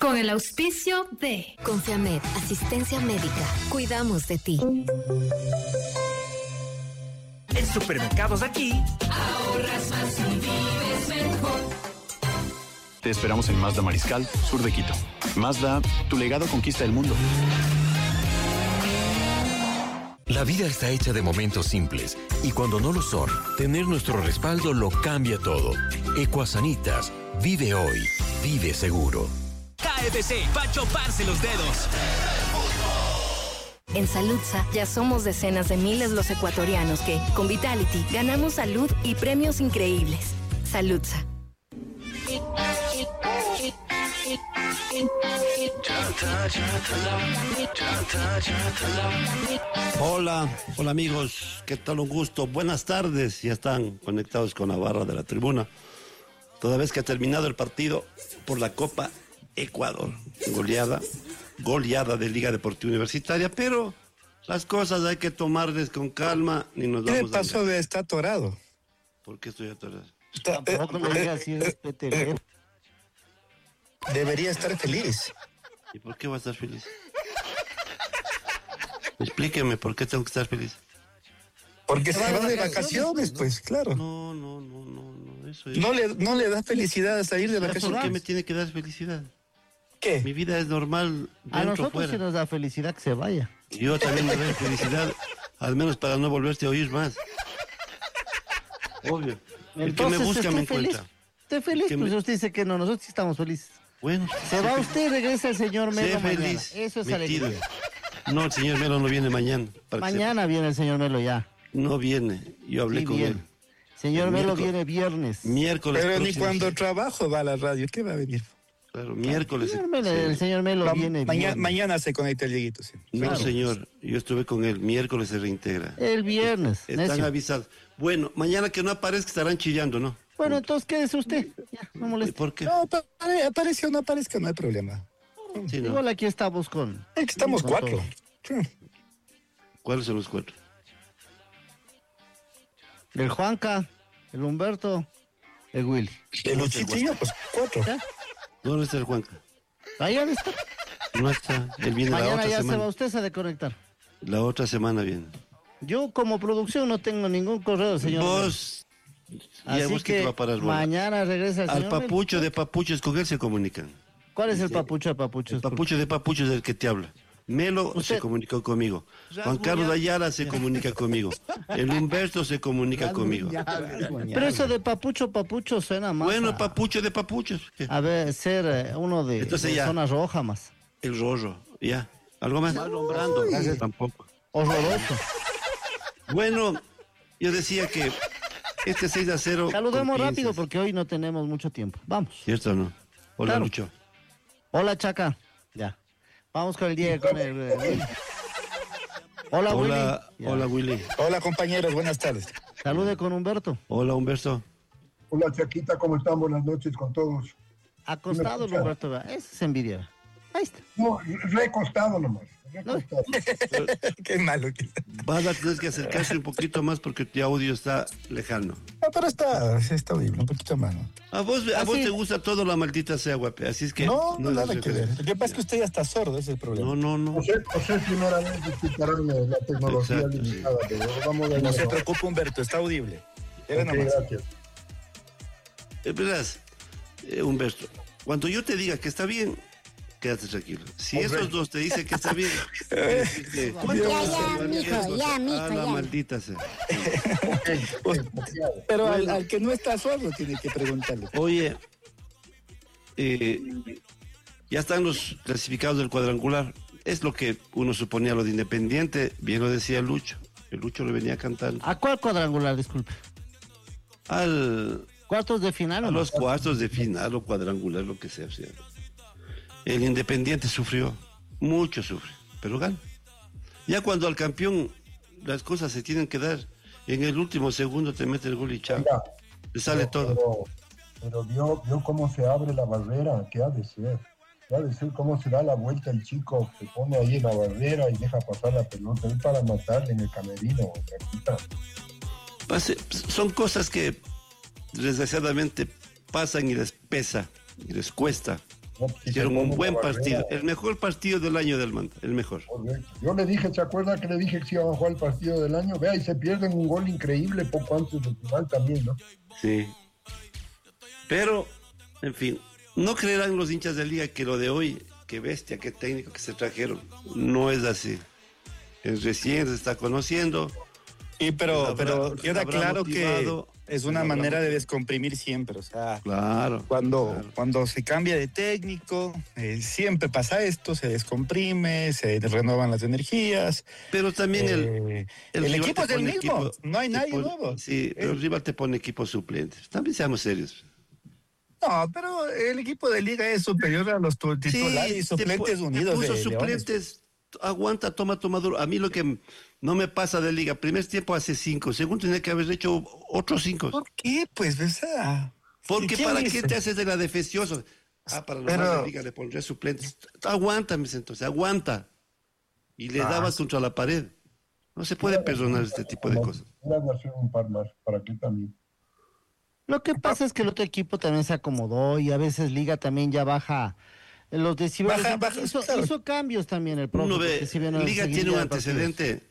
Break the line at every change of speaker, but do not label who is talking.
Con el auspicio de
Confiamed, asistencia médica. Cuidamos de ti.
En Supermercados Aquí,
ahorras más y vives mejor.
Te esperamos en Mazda Mariscal, sur de Quito. Mazda, tu legado conquista el mundo.
La vida está hecha de momentos simples y cuando no lo son, tener nuestro respaldo lo cambia todo. Ecuasanitas, vive hoy, vive seguro.
KFC, pa' choparse los dedos.
En Saludza ya somos decenas de miles los ecuatorianos que, con Vitality, ganamos salud y premios increíbles. Saludza.
Hola amigos, ¿qué tal? Un gusto, buenas tardes. Ya están conectados con la barra de la tribuna. Toda vez que ha terminado el partido por la Copa Ecuador, goleada de Liga Deportiva Universitaria, pero las cosas hay que tomarles con calma. Ni nos vamos.
¿Qué pasó de estar atorado?
¿Por qué estoy atorado?
Debería estar feliz.
¿Y por qué va a estar feliz? Explíqueme, ¿por qué tengo que estar feliz?
Porque se va de vacaciones, pues, claro.
No, eso es.
No le da felicidad a salir de vacaciones.
¿Por qué me tiene que dar felicidad?
¿Qué?
Mi vida es normal, dentro,
a nosotros
fuera.
sí nos da felicidad que se vaya.
Yo también me doy felicidad, al menos para no volverte a oír más. Obvio. El que me busca me encuentra.
Estoy feliz, pues usted dice que no, nosotros sí estamos felices.
Bueno.
Se va usted y regresa el señor Melo mañana.
Feliz.
Eso es
metido.
alegría.
No, el señor Melo no viene mañana.
Mañana viene el señor Melo ya.
No viene, yo hablé con él.
Señor Melo viene viernes.
Miércoles.
Pero ni cuando trabajo va a la radio, ¿qué va a venir?
Claro, miércoles.
El señor Melo viene viernes.
Mañana se conecta el Dieguito, sí.
No,
claro.
Señor, yo estuve con él, miércoles se reintegra.
El viernes.
Están avisados. Bueno, mañana que no aparezca estarán chillando, ¿no?
Bueno, entonces quédese usted. Ya, no moleste.
¿Por qué?
No, aparezca o no aparezca, no hay problema.
Sí, ¿no?
Igual aquí estamos con...
Es que estamos
con
4.
todos.
Sí.
¿Cuáles son los 4?
El Juanca, el Humberto, el Willy.
El Luchito y yo, pues 4.
¿Ya?
¿Dónde está el Juanca?
Ahí está.
No está, él viene la
Mañana
otra
ya
semana.
se va usted a desconectar.
La otra semana viene.
Yo como producción no tengo ningún correo, señor.
Vos...
Así
ya vos
que
te va a parar,
mañana regresa el
al
señor
papucho
Melo.
de papuchos, con él se comunican.
¿Cuál es el papucho de papuchos?
El papucho de papuchos es el que te habla. Melo
Usted...
se comunicó conmigo. Juan Carlos Ayala se comunica conmigo. El Humberto se comunica conmigo.
Pero eso de papucho suena más.
Bueno, papucho de papuchos. ¿Qué?
A ver, ser uno de zona roja más.
El Rorro, ya. ¿Algo más? Alombrando. Tampoco.
Horroroso.
Bueno, yo decía que este 6-0...
Saludemos rápido porque hoy no tenemos mucho tiempo. Vamos.
¿Cierto o no? Hola,
claro.
Lucho.
Hola, Chaca. Ya. Vamos con el Diego, con el Willy. Hola, Willy.
Hola, Willy.
Hola, compañeros, buenas tardes.
Salude con Humberto.
Hola, Humberto.
Hola, Chaquita, ¿cómo están? Buenas noches con todos.
Acostado, Humberto. Ese es envidia. Ahí está.
No, recostado nomás. Recostado.
Qué malo.
Vas a tener que acercarse un poquito más porque tu audio está lejano.
No, pero está audible, un poquito más, ¿no?
A vos te gusta todo la maldita sea, guape, así es que...
No, nada que ver. Lo que pasa es que usted ya está sordo, ese es el problema.
No.
José, primera vez disculparán la tecnología
exacto,
limitada,
sí.
pero vamos a
No se preocupe, Humberto, está audible.
Gracias.
Verás, Humberto, cuando yo te diga que está bien, quédate tranquilo. Si esos dos te dicen que está bien,
Ya, mijo,
la maldita sea.
Pero al que no está sordo tiene que preguntarle.
Oye, ya están los clasificados del cuadrangular. Es lo que uno suponía, lo de Independiente, bien lo decía Lucho. El Lucho lo venía cantando.
¿A cuál cuadrangular, disculpe? ¿Cuartos de final o
a
no?
los cuartos de final o cuadrangular, lo que sea. O sea. El Independiente sufrió, mucho sufre, pero gana. Ya cuando al campeón las cosas se tienen que dar, en el último segundo te mete el gol y chao. Le sale todo.
Pero vio cómo se abre la barrera, ¿qué ha de ser? ¿Qué ha de ser? Cómo se da la vuelta el chico, se pone ahí en la barrera y deja pasar la pelota, es para matarle en el camerino, Chaquita.
Son cosas que desgraciadamente pasan y les pesa, y les cuesta. Hicieron un buen partido, el mejor partido del año del Manta, el mejor.
Yo le dije, ¿se acuerda que le dije que se iba a jugar el partido del año? Vea, y se pierden un gol increíble poco antes del final también, ¿no?
Sí. Pero, en fin, no creerán los hinchas de Liga que lo de hoy, qué bestia, qué técnico que se trajeron, no es así. Es recién, se está conociendo.
Sí, pero queda claro que es una manera de descomprimir siempre, o sea, cuando se cambia de técnico, siempre pasa esto, se descomprime, se renuevan las energías.
Pero también
el equipo es el mismo, no hay nadie nuevo.
Sí, pero el rival te pone equipos suplentes, también seamos serios.
No, pero el equipo de Liga es superior a los titulares y suplentes unidos.
Puso suplentes, aguanta, toma duro. A mí lo que no me pasa de Liga, primer tiempo hace 5, segundo tenía que haber hecho otros 5.
¿Por qué? Pues, esa.
Porque ¿para qué te haces de la defesioso? Para lo más de Liga le pondré suplentes. Aguanta, entonces, aguanta. Y le dabas contra la pared. No se puede perdonar este tipo de cosas.
Hacer un par más, ¿para qué también?
Lo que pasa es que el otro equipo también se acomodó y a veces Liga también ya baja los decibeles. Hizo cambios también el profe.
Liga tiene un antecedente